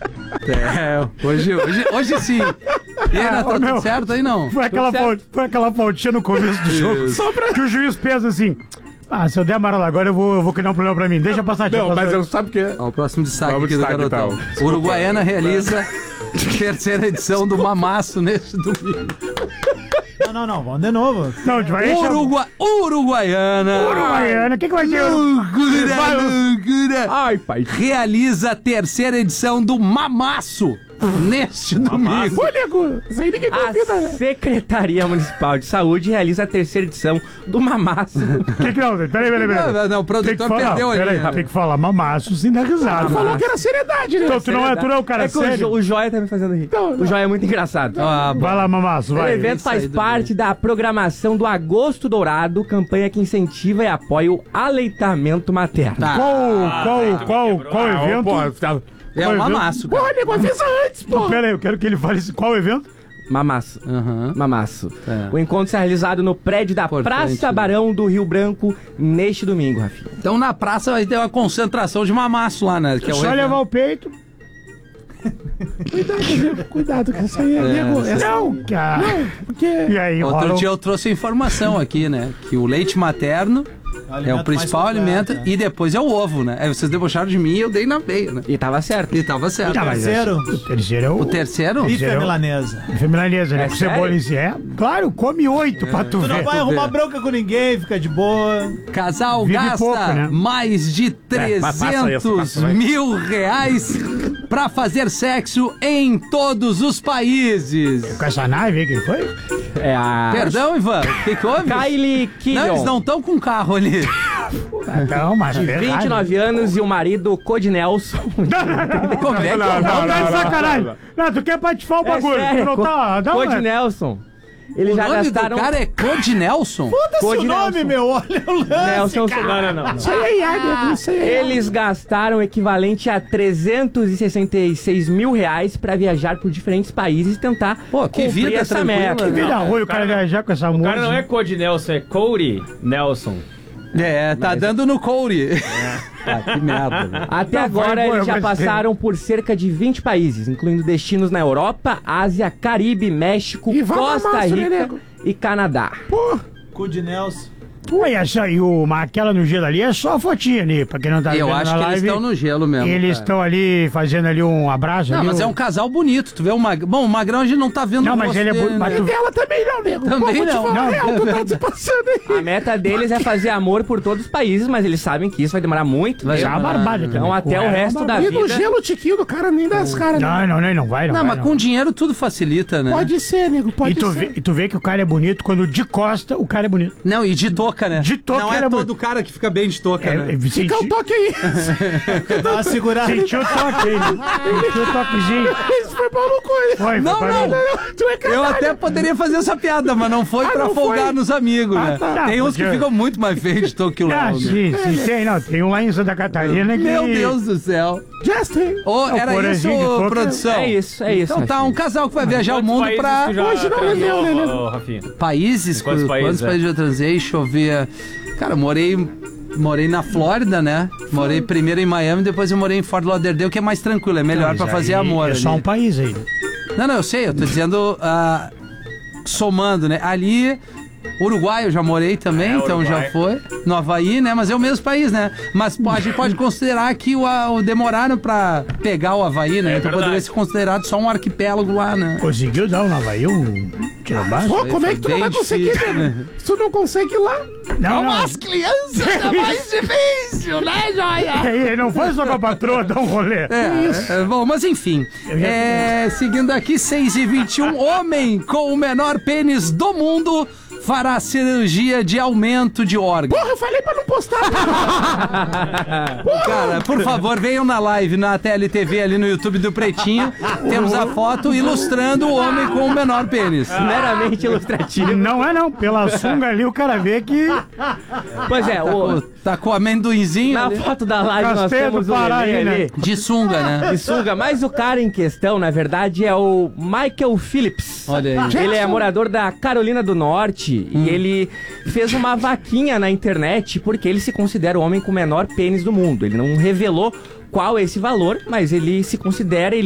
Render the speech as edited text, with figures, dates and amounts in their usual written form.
Hoje sim. E aí, tá tudo certo aí, não? Foi aquela faltinha no começo do jogo. Só que o juiz pensa assim... se eu der amarelo agora, eu vou criar um problema pra mim. Deixa passar. Não, mas eu sabe o que é. O próximo destaque aqui do Garotão. Então. Uruguaiana realiza terceira edição do Mamaço neste domingo. Não, vamos de novo. Não, vai Uruguaiana. O que vai ser? Loucura. Ai, pai. Realiza a terceira edição do Mamaço neste domingo. Ô, nego, isso aí ninguém convida. A Secretaria Municipal de Saúde realiza a terceira edição do Mamaço. Peraí. Não, o produtor perdeu ali. Peraí, tem que falar mamaço sem dar risada. Falou que era seriedade, né? Então tu não é o cara sério. O Joia tá me fazendo rir. O Joia é muito engraçado. Vai lá, mamaço, O vai. evento faz parte da programação do Agosto Dourado, campanha que incentiva e apoia o aleitamento materno. Qual evento? É um Mamaço. Porra, nego, avisa antes, porra. Pera aí, eu quero que ele fale qual evento? Mamaço. Mamaço. É. O encontro será realizado no prédio da Praça Barão do Rio Branco neste domingo, Rafinha. Então na praça vai ter uma concentração de mamaço lá, né? Que é Só levar o peito. Cuidado, que isso aí é nego. Não, cara. Não, porque... E aí, Outro dia eu trouxe a informação aqui, né? Que o leite materno é o principal alimento e depois é o ovo, né? Aí vocês debocharam de mim e eu dei na veia, né? E tava certo. E tava certo. Terceiro? O terceiro é o... O terceiro? Bife à milanesa. Bife à milanesa, né? Com cebola e Claro, come 8 pra tu Tu não ver. vai arrumar bronca com ninguém, fica de boa. Casal Vive gasta pouco, né? mais de 300 mil reais pra fazer sexo em todos os países. Com essa nave aí que foi? É a... Perdão, Ivan, o que houve? Kylie Kidon. Não, eles não estão com carro ali. Não, mas de 29 anos e o marido Codinelson. Como é que Não, tá de sacanagem. Não, tu quer patifar o bagulho. Tu não tá... Codinelson. Eles o já nome gastaram... do cara é Code Nelson? Foda-se o nome, meu. Olha o lance, Nelson... cara. Não. Isso aí é isso aí é... Eles gastaram o equivalente a 366 mil reais pra viajar por diferentes países e tentar que cumprir vida essa tranquila, meta. Que vida ruim o cara viajar com essa música. O cara não é Cody Nelson, é Cody Nelson. Tá dando no Cody. Que merda. Né? Até agora eles já passaram por cerca de 20 países, incluindo destinos na Europa, Ásia, Caribe, México, Costa Rica e Canadá. Cu de Nelson. Ué, aquela no gelo ali é só a fotinha ali, pra quem não tá vendo Eu na acho que live. eles estão no gelo mesmo. Eles estão ali fazendo ali um abraço. Não, ali, mas é um casal bonito. Tu vê o Magrão. Bom, o Magrão a gente não tá vendo Não, o mas rosto ele é dele, bonito. né? Mas Ela também não, nego. Também não. Tu tá se passando aí. A meta deles é fazer amor por todos os países, mas eles sabem que isso vai demorar muito. Vai ser uma barbárie. Então até o resto da E no vida... gelo o tiquinho do cara nem das caras, né? Não vai. Não, mas com dinheiro tudo facilita, né? Pode ser, nego, pode ser. E tu vê que o cara é bonito quando de costa o cara é bonito. Não, e de touca, né? De touca não é era todo bonito. cara que fica bem de touca, né? Fica o toque aí. Dá uma segurada. Sentiu o toque aí. Sentiu o toquezinho. Isso foi pau no cu. Foi, Não. Tu é caralho. Eu até poderia fazer essa piada, mas não foi pra não folgar foi? nos amigos, né? tá. Tem uns que Porque- ficam muito mais feios de touca que o Léo, né? Sim, tem um lá em Santa Catarina que... Meu Deus do céu. Justin. Ô, era isso, corazinho de touca. produção? É isso. Então tá, um casal que vai viajar o mundo pra... Hoje não é meu, né, nego? Rafinha. Países? Quantos países, eu já transei? Deixa eu ver. Cara, morei na Flórida, né? Morei primeiro em Miami, depois eu morei em Fort Lauderdale, que é mais tranquilo, é melhor pra fazer amor. É só ali. um país aí. Não, eu sei, eu tô dizendo somando, né? Ali, Uruguai eu já morei também, então Uruguai. já foi. No Havaí, né? Mas é o mesmo país, né? Mas a gente pode considerar que o demoraram pra pegar o Havaí, né? Então verdade. poderia ser considerado só um arquipélago lá, né? Conseguiu dar um Havaí, um tiro baixo? Pô, como é que tu não vai bem conseguir, difícil, nego? né? Se tu não consegue ir lá. Não. crianças é mais difícil, né, joia? Ele não foi só com a patroa dar um rolê. Bom, mas enfim. Seguindo aqui, 6h21, homem com o menor pênis do mundo fará cirurgia de aumento de órgão. Porra, eu falei pra não postar. Cara, por favor, venham na live, na TLTV ali no YouTube do Pretinho. Temos a foto ilustrando o homem com o menor pênis. Meramente ilustrativo. Não é não, pela sunga ali o cara vê que... Pois é, Tá com o amendoinzinho na ali. foto da live nós Castanha temos do o Pará neném aí, né? ali. De sunga, né? De sunga, mas o cara em questão, na verdade, é o Michael Phillips. Olha aí. Ele é morador da Carolina do Norte e ele fez uma vaquinha na internet porque ele se considera o homem com o menor pênis do mundo. Ele não revelou qual é esse valor, mas ele se considera...